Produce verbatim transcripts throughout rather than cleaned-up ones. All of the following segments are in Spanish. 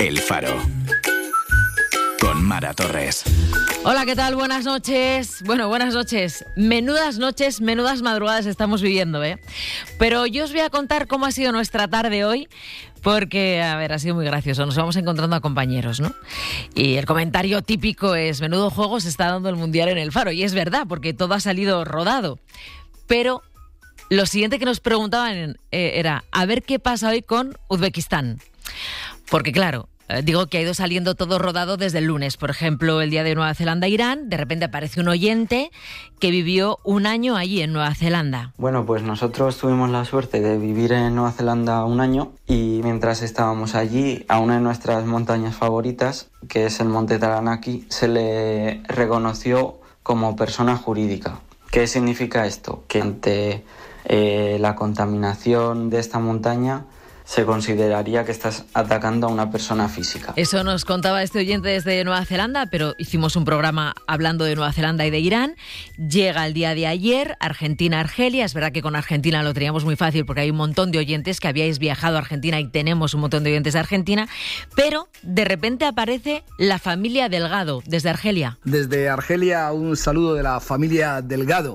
El Faro. Con Mara Torres. Hola, ¿qué tal? Buenas noches. Bueno, buenas noches. Menudas noches, menudas madrugadas estamos viviendo, ¿eh? Pero yo os voy a contar cómo ha sido nuestra tarde hoy, porque, a ver, ha sido muy gracioso. Nos vamos encontrando a compañeros, ¿no? Y el comentario típico es: menudo juego se está dando el Mundial en el Faro. Y es verdad, porque todo ha salido rodado. Pero lo siguiente que nos preguntaban eh, era a ver qué pasa hoy con Uzbekistán. Porque, claro, digo que ha ido saliendo todo rodado desde el lunes. Por ejemplo, el día de Nueva Zelanda-Irán, de repente aparece un oyente que vivió un año allí en Nueva Zelanda. Bueno, pues nosotros tuvimos la suerte de vivir en Nueva Zelanda un año y mientras estábamos allí, a una de nuestras montañas favoritas, que es el Monte Taranaki, se le reconoció como persona jurídica. ¿Qué significa esto? Que ante eh, la contaminación de esta montaña se consideraría que estás atacando a una persona física. Eso nos contaba este oyente desde Nueva Zelanda, pero hicimos un programa hablando de Nueva Zelanda y de Irán. Llega el día de ayer, Argentina-Argelia. Es verdad que con Argentina lo teníamos muy fácil porque hay un montón de oyentes que habíais viajado a Argentina y tenemos un montón de oyentes de Argentina, pero de repente aparece la familia Delgado desde Argelia. Desde Argelia un saludo de la familia Delgado.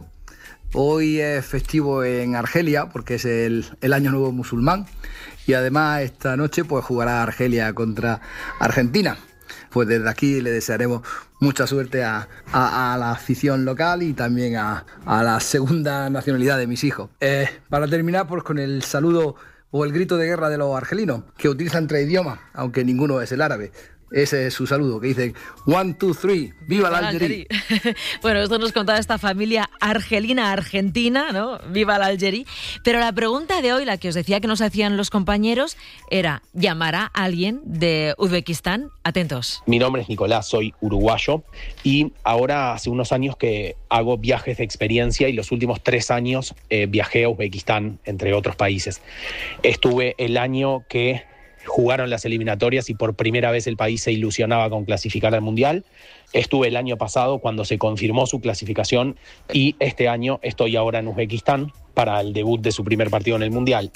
Hoy es festivo en Argelia porque es el, el Año Nuevo Musulmán y además esta noche pues jugará Argelia contra Argentina. Pues desde aquí le desearemos mucha suerte a, a, a la afición local y también a, a la segunda nacionalidad de mis hijos. Eh, para terminar pues con el saludo o el grito de guerra de los argelinos, que utilizan tres idiomas, aunque ninguno es el árabe. Ese es su saludo, que dice one, two, three, ¡viva la Algeria! Bueno, esto nos contaba esta familia argelina-argentina, ¿no? ¡Viva la Algeria! Pero la pregunta de hoy, la que os decía que nos hacían los compañeros, era: ¿llamará a alguien de Uzbekistán? Atentos. Mi nombre es Nicolás, soy uruguayo y ahora hace unos años que hago viajes de experiencia y los últimos tres años eh, viajé a Uzbekistán, entre otros países. Estuve el año que jugaron las eliminatorias y por primera vez el país se ilusionaba con clasificar al Mundial. Estuve el año pasado cuando se confirmó su clasificación y este año estoy ahora en Uzbekistán para el debut de su primer partido en el Mundial.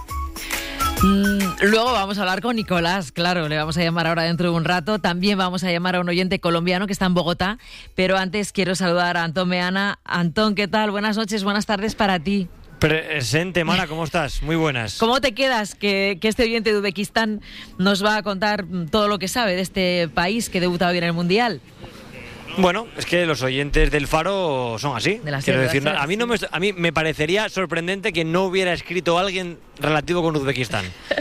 Mm, luego vamos a hablar con Nicolás, claro, le vamos a llamar ahora dentro de un rato. También vamos a llamar a un oyente colombiano que está en Bogotá, pero antes quiero saludar a Antón Meana. Antón, ¿qué tal? Buenas noches, buenas tardes para ti. Presente, Mara, ¿cómo estás? Muy buenas. ¿Cómo te quedas? Que, que este oyente de Uzbekistán nos va a contar todo lo que sabe de este país que debuta hoy en el Mundial. Bueno, es que los oyentes del Faro son así. De la Quiero serie, decir, de la a mí no me, a mí me parecería sorprendente que no hubiera escrito alguien relativo con Uzbekistán.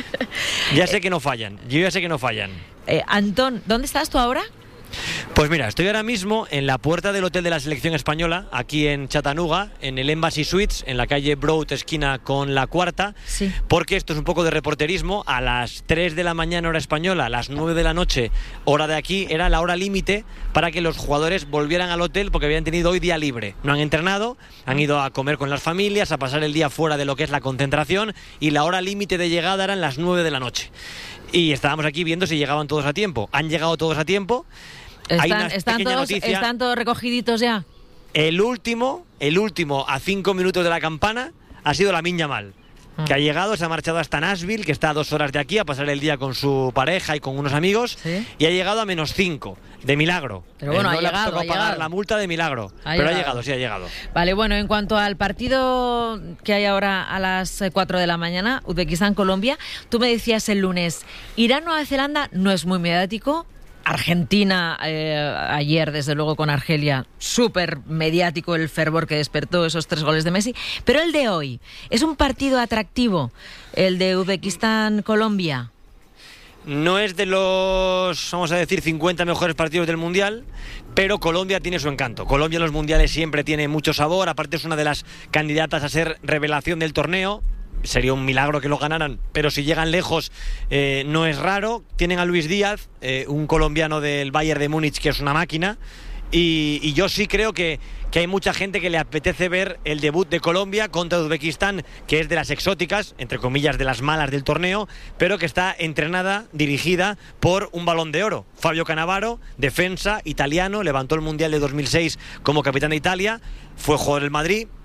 Ya sé que no fallan. Yo ya sé que no fallan. Eh, Antón, ¿dónde estás tú ahora? Pues mira, estoy ahora mismo en la puerta del hotel de la selección española, aquí en Chattanooga, en el Embassy Suites, en la calle Broad, esquina con la Cuarta, sí. Porque esto es un poco de reporterismo. A las tres de la mañana hora española, a las nueve de la noche hora de aquí, era la hora límite para que los jugadores volvieran al hotel porque habían tenido hoy día libre. No han entrenado, han ido a comer con las familias, a pasar el día fuera de lo que es la concentración y la hora límite de llegada eran las nueve de la noche. Y estábamos aquí viendo si llegaban todos a tiempo. Han llegado todos a tiempo. Están, están, todos, ¿Están todos recogiditos ya? El último, el último a cinco minutos de la campana ha sido Lamine Yamal, que ha llegado, se ha marchado hasta Nashville, que está a dos horas de aquí, a pasar el día con su pareja y con unos amigos, ¿sí? Y ha llegado a menos cinco, de milagro. Pero bueno, eh, no ha le llegado, ha tocado ha pagar llegado. la multa de milagro, ha pero llegado. ha llegado, sí ha llegado. Vale, bueno, en cuanto al partido que hay ahora a las cuatro de la mañana, Uzbekistán-Colombia, tú me decías el lunes, Irán-Nueva Zelanda no es muy mediático. Argentina, eh, ayer, desde luego, con Argelia, súper mediático el fervor que despertó esos tres goles de Messi. Pero el de hoy, ¿es un partido atractivo, el de Uzbekistán-Colombia? No es de los, vamos a decir, cincuenta mejores partidos del Mundial, pero Colombia tiene su encanto. Colombia en los Mundiales siempre tiene mucho sabor, aparte es una de las candidatas a ser revelación del torneo. Sería un milagro que lo ganaran, pero si llegan lejos eh, no es raro. Tienen a Luis Díaz, eh, un colombiano del Bayern de Múnich que es una máquina, y, y yo sí creo que, que hay mucha gente que le apetece ver el debut de Colombia contra Uzbekistán, que es de las exóticas, entre comillas de las malas del torneo, pero que está entrenada, dirigida por un Balón de Oro. Fabio Cannavaro, defensa italiano, levantó el Mundial de dos mil seis como capitán de Italia, fue jugador del Madrid,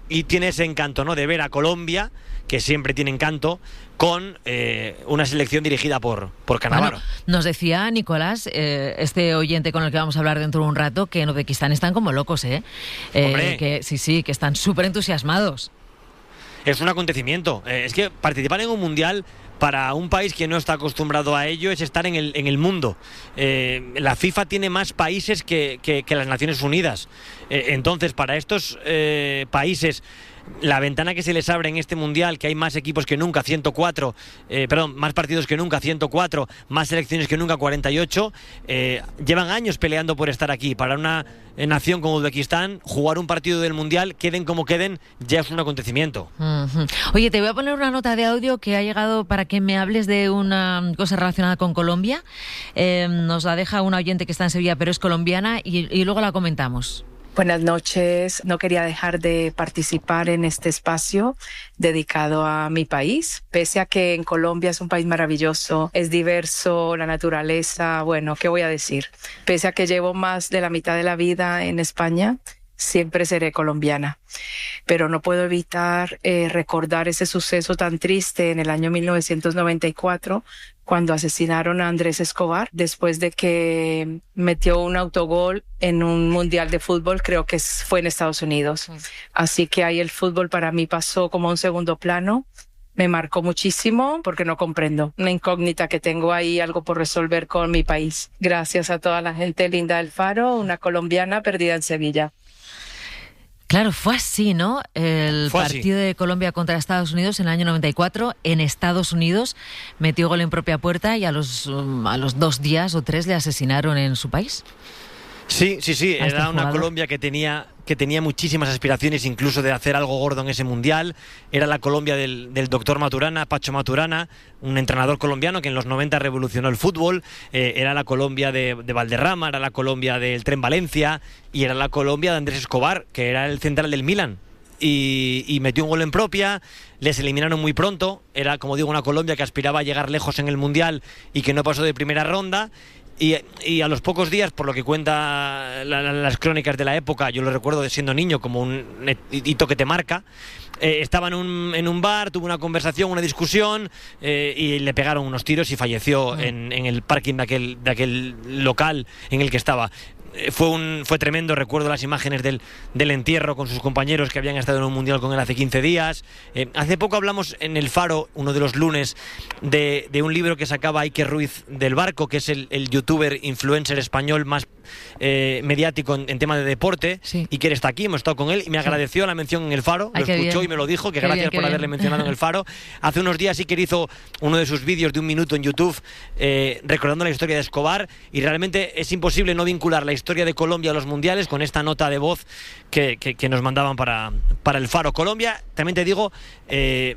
y tiene ese encanto, ¿no?, de ver a Colombia, que siempre tiene encanto, con eh, una selección dirigida por, por Cannavaro. Bueno, nos decía Nicolás, eh, este oyente con el que vamos a hablar dentro de un rato, que en Uzbekistán están como locos, ¿eh? eh que sí, sí, que están súper entusiasmados. Es un acontecimiento. Eh, es que participar en un mundial para un país que no está acostumbrado a ello es estar en el, en el mundo. Eh, la FIFA tiene más países que, que, que las Naciones Unidas. Eh, entonces, para estos eh, países, la ventana que se les abre en este mundial, que hay más equipos que nunca, ciento cuatro, eh, perdón, más partidos que nunca, ciento cuatro, más selecciones que nunca, cuarenta y ocho, eh, llevan años peleando por estar aquí. Para una eh, nación como Uzbekistán, jugar un partido del mundial, queden como queden, ya es un acontecimiento. Uh-huh. Oye, te voy a poner una nota de audio que ha llegado para que me hables de una cosa relacionada con Colombia. Eh, nos la deja una oyente que está en Sevilla, pero es colombiana, y, y luego la comentamos. Buenas noches. No quería dejar de participar en este espacio dedicado a mi país, pese a que en Colombia es un país maravilloso, es diverso, la naturaleza, bueno, ¿qué voy a decir? Pese a que llevo más de la mitad de la vida en España, siempre seré colombiana. Pero no puedo evitar eh, recordar ese suceso tan triste en el año mil novecientos noventa y cuatro, cuando asesinaron a Andrés Escobar, después de que metió un autogol en un mundial de fútbol, creo que fue en Estados Unidos. Sí. Así que ahí el fútbol para mí pasó como a un segundo plano. Me marcó muchísimo porque no comprendo. Una incógnita que tengo ahí, algo por resolver con mi país. Gracias a toda la gente linda del Faro, una colombiana perdida en Sevilla. Claro, fue así, ¿no? El fue partido así. de Colombia contra Estados Unidos en el año noventa y cuatro, en Estados Unidos, metió gol en propia puerta y a los, um, a los dos días o tres le asesinaron en su país. Sí, sí, sí, a era este una Colombia que tenía, que tenía muchísimas aspiraciones incluso de hacer algo gordo en ese mundial. Era la Colombia del, del doctor Maturana, Pacho Maturana, un entrenador colombiano que en los noventa revolucionó el fútbol. Eh, era la Colombia de, de Valderrama, era la Colombia del Tren Valencia y era la Colombia de Andrés Escobar, que era el central del Milan. Y, y metió un gol en propia, les eliminaron muy pronto. Era, como digo, una Colombia que aspiraba a llegar lejos en el mundial y que no pasó de primera ronda. Y, y a los pocos días, por lo que cuenta la, la, las crónicas de la época, yo lo recuerdo de siendo niño como un hito que te marca, eh, estaba en un, en un bar, tuvo una conversación, una discusión, eh, y le pegaron unos tiros y falleció mm. en, en el parking de aquel, de aquel local en el que estaba. Fue un fue tremendo, recuerdo las imágenes del, del entierro con sus compañeros que habían estado en un mundial con él hace quince días. Eh, hace poco hablamos en El Faro, uno de los lunes, de, de un libro que sacaba Iker Ruiz del Barco, que es el, el youtuber influencer español más eh, mediático en, en tema de deporte. Sí. Iker está aquí, hemos estado con él y me agradeció sí. la mención en El Faro. Ay, lo escuchó bien. Y me lo dijo, que qué gracias bien, por haberle bien. mencionado en El Faro. Hace unos días Iker hizo uno de sus vídeos de un minuto en YouTube eh, recordando la historia de Escobar, y realmente es imposible no vincular la historia de Colombia a los mundiales con esta nota de voz que, que, que nos mandaban para, para El Faro. Colombia, también te digo, eh,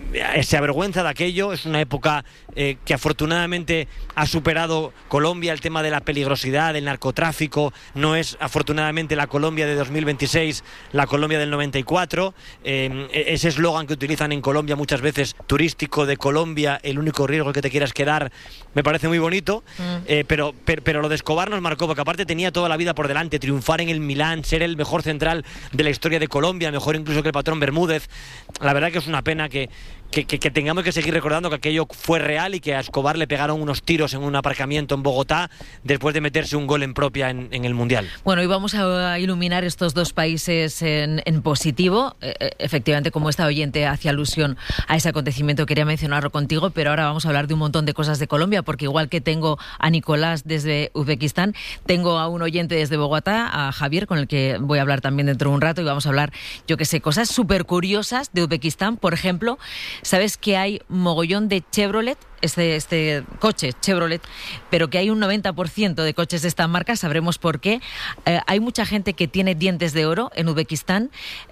se avergüenza de aquello. Es una época eh, que afortunadamente ha superado Colombia el tema de la peligrosidad, del narcotráfico. No es afortunadamente la Colombia de dos mil veintiséis, la Colombia del noventa y cuatro. Eh, ese eslogan que utilizan en Colombia muchas veces, turístico de Colombia, el único riesgo que te quieras quedar, me parece muy bonito. Mm. Eh, pero, pero, pero lo de Escobar nos marcó, porque aparte tenía toda la vida por delante, triunfar en el Milán, ser el mejor central de la historia de Colombia, mejor incluso que el patrón Bermúdez. La verdad que es una pena que Que, que, que tengamos que seguir recordando que aquello fue real y que a Escobar le pegaron unos tiros en un aparcamiento en Bogotá después de meterse un gol en propia en, en el Mundial. Bueno, y vamos a iluminar estos dos países en, en positivo. Eh, efectivamente, como esta oyente hacía alusión a ese acontecimiento, quería mencionarlo contigo, pero ahora vamos a hablar de un montón de cosas de Colombia, porque igual que tengo a Nicolás desde Uzbekistán, tengo a un oyente desde Bogotá, a Javier, con el que voy a hablar también dentro de un rato, y vamos a hablar, yo que sé, cosas súper curiosas de Uzbekistán. Por ejemplo, ¿sabes que hay mogollón de Chevrolet? Este, este coche, Chevrolet, pero que hay un noventa por ciento de coches de esta marca, sabremos por qué. Eh, hay mucha gente que tiene dientes de oro en Uzbekistán.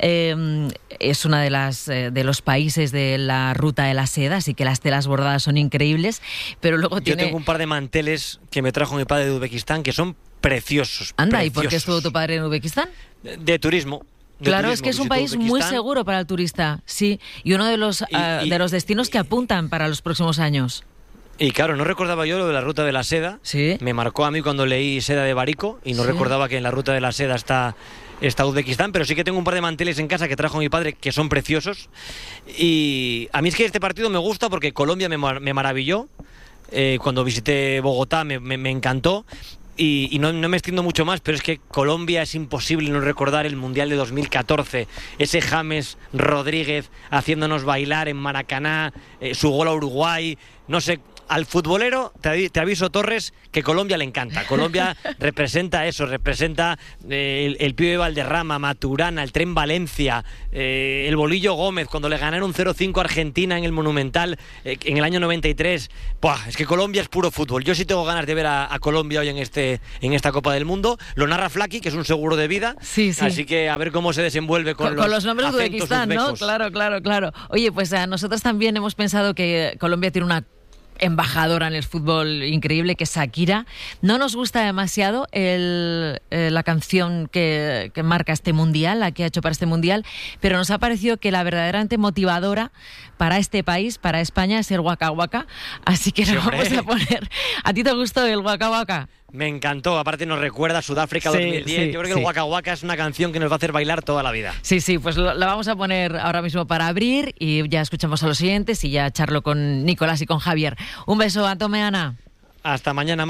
Eh, es uno de, las, eh, de los países de la ruta de la seda, así que las telas bordadas son increíbles. Pero luego Yo tiene... tengo un par de manteles que me trajo mi padre de Uzbekistán que son preciosos. Anda, preciosos. ¿Y por qué estuvo tu padre en Uzbekistán? De, de turismo. Claro, turismo, es que es un país muy seguro para el turista, sí, y uno de los, y, uh, y, de los destinos que apuntan para los próximos años. Y claro, no recordaba yo lo de la ruta de la seda. ¿Sí? Me marcó a mí cuando leí Seda de Barico y no ¿Sí? recordaba que en la ruta de la seda está está Uzbekistán, pero sí que tengo un par de manteles en casa que trajo mi padre que son preciosos. Y a mí es que este partido me gusta porque Colombia me, mar- me maravilló. Eh, cuando visité Bogotá me, me, me encantó. Y, y no, no me extiendo mucho más, pero es que Colombia es imposible no recordar el Mundial de dos mil catorce, ese James Rodríguez haciéndonos bailar en Maracaná, eh, su gol a Uruguay, no sé. Al futbolero, te, te aviso, Torres, que Colombia le encanta. Colombia representa eso, representa eh, el, el pibe Valderrama, Maturana, el Tren Valencia, eh, el Bolillo Gómez, cuando le ganaron cero cinco a Argentina en el Monumental eh, en el año noventa y tres. Buah, es que Colombia es puro fútbol. Yo sí tengo ganas de ver a, a Colombia hoy en, este, en esta Copa del Mundo. Lo narra Flaki, que es un seguro de vida. Sí, sí. Así que a ver cómo se desenvuelve con, con, los, con los nombres de acentos Uzbekistán, ¿no? uzbecos. Claro, claro, claro. Oye, pues a nosotros también hemos pensado que Colombia tiene una embajadora en el fútbol increíble, que es Shakira. No nos gusta demasiado el, eh, la canción que, que marca este mundial, la que ha hecho para este mundial, pero nos ha parecido que la verdaderamente motivadora para este país, para España, es el Waka Waka. Así que Sí, lo vamos a poner. ¿A ti te gustó el Waka Waka? Me encantó, aparte nos recuerda a Sudáfrica Sí, dos mil diez. sí, Yo creo que sí. el Waka Waka es una canción que nos va a hacer bailar toda la vida. Sí, sí, pues lo, lo vamos a poner ahora mismo para abrir y ya escuchamos a los siguientes y ya charlo con Nicolás y con Javier. Un beso, Antomeana. Hasta mañana.